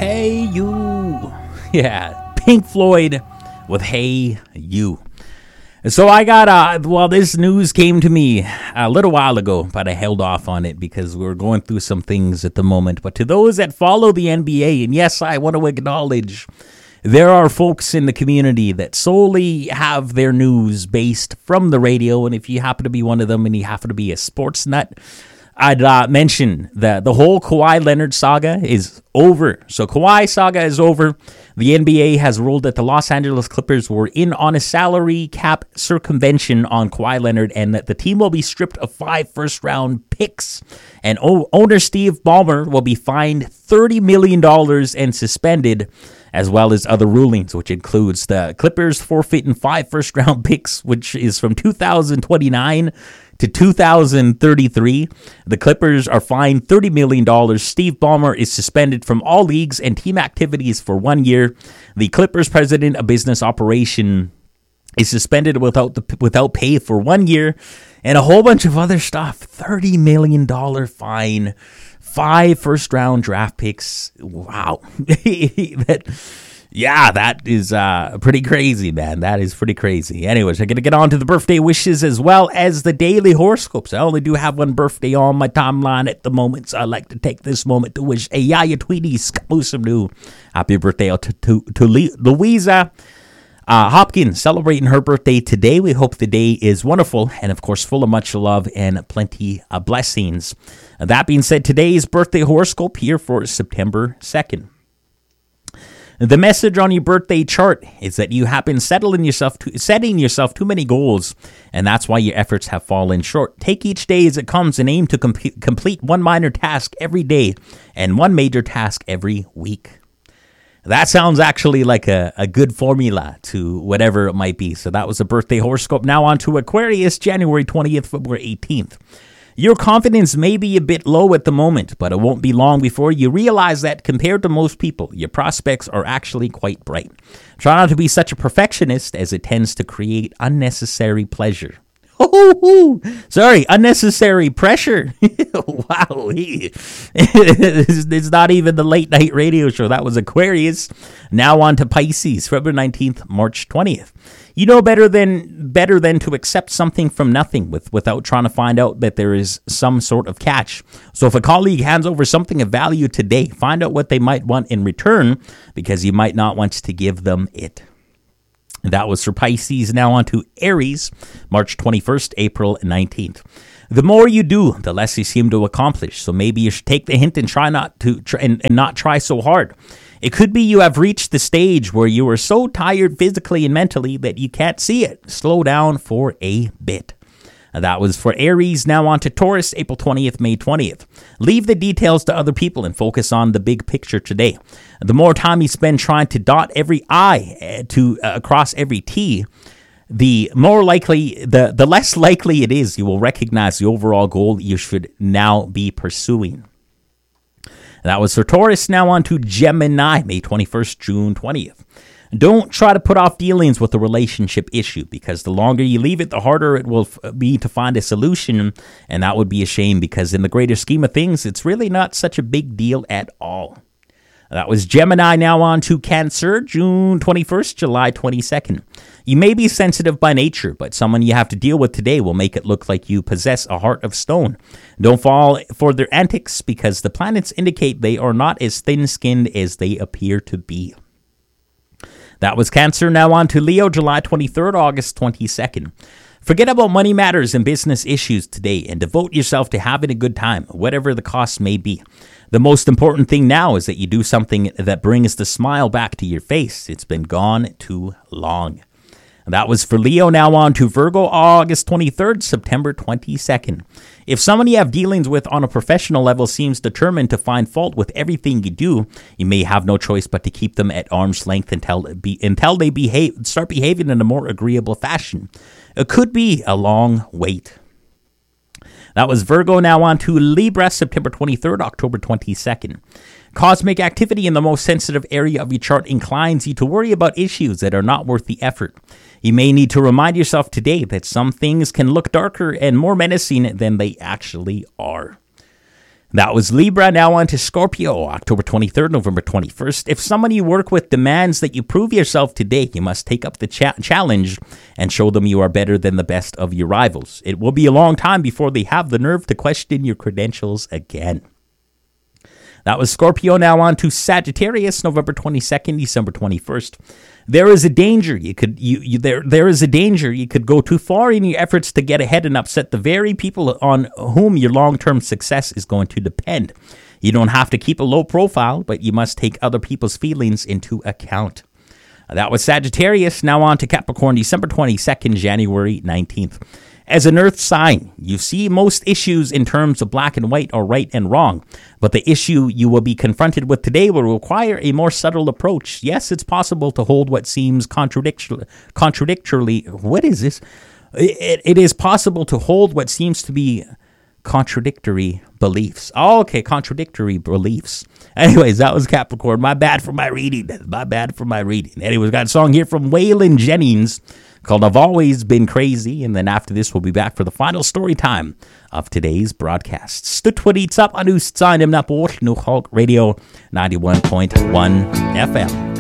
Hey You. Yeah, Pink Floyd with Hey You. So I got, this news came to me a little while ago, but I held off on it because we're going through some things at the moment. But to those that follow the NBA, and yes, I want to acknowledge there are folks in the community that solely have their news based from the radio. And if you happen to be one of them and you happen to be a sports nut, I'd mention that the whole Kawhi Leonard saga is over. So Kawhi saga is over. The NBA has ruled that the Los Angeles Clippers were in on a salary cap circumvention on Kawhi Leonard and that the team will be stripped of 5 first-round picks. And owner Steve Ballmer will be fined $30 million and suspended, as well as other rulings, which includes the Clippers forfeiting 5 first-round picks, which is from 2029 to 2033. The Clippers are fined $30 million. Steve Ballmer is suspended from all leagues and team activities for 1 year. The Clippers president of business operation is suspended without pay for 1 year, and a whole bunch of other stuff. $30 million fine, 5 first-round draft picks. Wow. That is pretty crazy, man. That is pretty crazy. Anyways, I'm going to get on to the birthday wishes as well as the daily horoscopes. I only do have one birthday on my timeline at the moment, so I'd like to take this moment to wish a Yaya Tweety Skamusamnu happy birthday to Louisa Hopkins, celebrating her birthday today. We hope the day is wonderful and, of course, full of much love and plenty of blessings. That being said, today's birthday horoscope here for September 2nd. The message on your birthday chart is that you have been setting yourself too many goals, and that's why your efforts have fallen short. Take each day as it comes and aim to complete one minor task every day and one major task every week. That sounds actually like a good formula to whatever it might be. So that was a birthday horoscope. Now on to Aquarius, January 20th, February 18th. Your confidence may be a bit low at the moment, but it won't be long before you realize that compared to most people, your prospects are actually quite bright. Try not to be such a perfectionist, as it tends to create unnecessary pleasure. Unnecessary pressure. Wow. It's not even the late night radio show. That was Aquarius. Now on to Pisces, February 19th, March 20th. You know better than to accept something from nothing without trying to find out that there is some sort of catch. So if a colleague hands over something of value today, find out what they might want in return, because you might not want to give them it. That was for Pisces. Now on to Aries, March 21st, April 19th. The more you do, the less you seem to accomplish. So maybe you should take the hint and try not so hard. It could be you have reached the stage where you are so tired physically and mentally that you can't see it. Slow down for a bit. That was for Aries. Now on to Taurus, April 20th, May 20th. Leave the details to other people and focus on the big picture today. The more time you spend trying to dot every I to cross every T, the less likely it is you will recognize the overall goal you should now be pursuing. That was for Taurus. Now on to Gemini, May 21st, June 20th. Don't try to put off dealings with a relationship issue, because the longer you leave it, the harder it will be to find a solution, and that would be a shame, because in the greater scheme of things, it's really not such a big deal at all. That was Gemini. Now on to Cancer, June 21st, July 22nd. You may be sensitive by nature, but someone you have to deal with today will make it look like you possess a heart of stone. Don't fall for their antics, because the planets indicate they are not as thin-skinned as they appear to be. That was Cancer. Now on to Leo, July 23rd, August 22nd. Forget about money matters and business issues today and devote yourself to having a good time, whatever the cost may be. The most important thing now is that you do something that brings the smile back to your face. It's been gone too long. That was for Leo. Now on to Virgo, August 23rd, September 22nd. If someone you have dealings with on a professional level seems determined to find fault with everything you do, you may have no choice but to keep them at arm's length until they start behaving in a more agreeable fashion. It could be a long wait. That was Virgo. Now on to Libra, September 23rd, October 22nd. Cosmic activity in the most sensitive area of your chart inclines you to worry about issues that are not worth the effort. You may need to remind yourself today that some things can look darker and more menacing than they actually are. That was Libra. Now on to Scorpio, October 23rd, November 21st. If someone you work with demands that you prove yourself today, you must take up the challenge and show them you are better than the best of your rivals. It will be a long time before they have the nerve to question your credentials again. That was Scorpio. Now on to Sagittarius, November 22nd, December 21st. There is a danger there is a danger you could go too far in your efforts to get ahead and upset the very people on whom your long-term success is going to depend. You don't have to keep a low profile, but you must take other people's feelings into account. That was Sagittarius. Now on to Capricorn, December 22nd, January 19th. As an earth sign, you see most issues in terms of black and white or right and wrong. But the issue you will be confronted with today will require a more subtle approach. Yes, it's possible to hold what seems contradictorily. What is this? It is possible to hold what seems to be contradictory beliefs. Oh, okay, contradictory beliefs. Anyways, that was Capricorn. My bad for my reading. Anyways, got a song here from Waylon Jennings called I've Always Been Crazy. And then after this, we'll be back for the final story time of today's broadcast. Stutwitz up on Ustad im Naport, New Hulk Radio 91.1 FM.